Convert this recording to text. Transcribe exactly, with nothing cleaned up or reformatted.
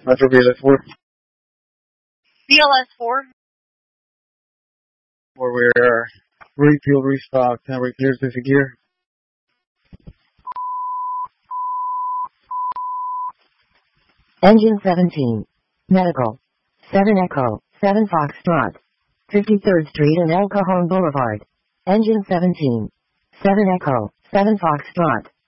Metro B L S four. B L S four. Where we're refuel, restock, and repairs this gear. Engine seventeen. Medical. seven Echo, seven Foxtrot. fifty-third Street and El Cajon Boulevard. Engine seventeen. seven Echo, seven Foxtrot.